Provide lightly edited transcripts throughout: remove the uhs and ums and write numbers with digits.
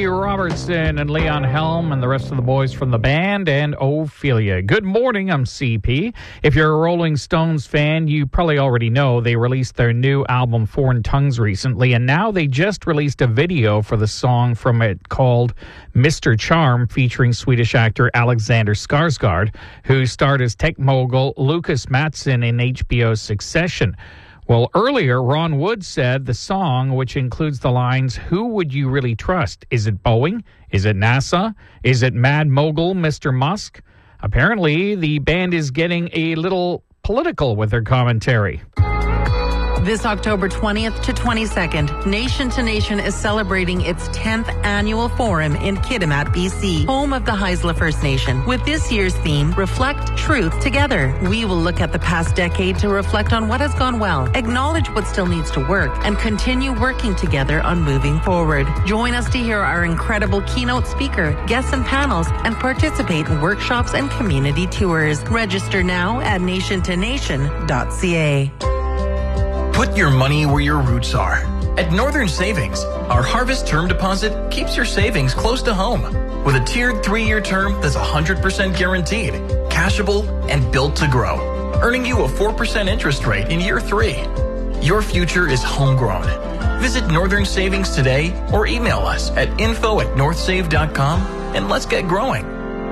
Robertson and Leon Helm and the rest of the boys from the band and Ophelia. Good morning, I'm CP. If you're a Rolling Stones fan, you probably already know they released their new album Foreign Tongues recently, and now they just released a video for the song from it called Mr. Charm, featuring Swedish actor Alexander Skarsgård, who starred as tech mogul Lucas Mattsson in HBO's Succession. Well, earlier, Ron Wood said the song, which includes the lines, "Who would you really trust? Is it Boeing? Is it NASA? Is it Mad Mogul Mr. Musk?" Apparently, the band is getting a little political with their commentary. This October 20th to 22nd, Nation to Nation is celebrating its 10th annual forum in Kitimat, BC, home of the Haisla First Nation. With this year's theme, Reflect Truth Together. We will look at the past decade to reflect on what has gone well, acknowledge what still needs to work, and continue working together on moving forward. Join us to hear our incredible keynote speaker, guests and panels, and participate in workshops and community tours. Register now at nationtonation.ca. Put your money where your roots are. At Northern Savings, our Harvest Term Deposit keeps your savings close to home. With a tiered 3-year term that's 100% guaranteed, cashable, and built to grow, earning you a 4% interest rate in year 3. Your future is homegrown. Visit Northern Savings today or email us at info@northsave.com and let's get growing.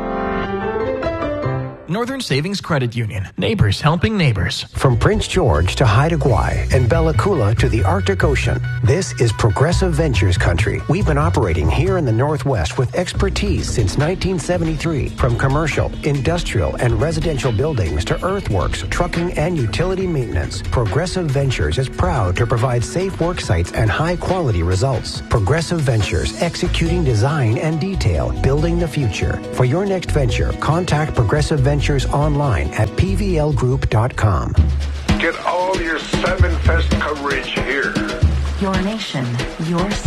Northern Savings Credit Union. Neighbors helping neighbors. From Prince George to Haida Gwaii and Bella Coola to the Arctic Ocean, this is Progressive Ventures country. We've been operating here in the Northwest with expertise since 1973. From commercial, industrial, and residential buildings to earthworks, trucking, and utility maintenance, Progressive Ventures is proud to provide safe work sites and high-quality results. Progressive Ventures, executing design and detail, building the future. For your next venture, contact Progressive Ventures online at pvlgroup.com. Get all your Salmon Fest coverage here. Your nation, your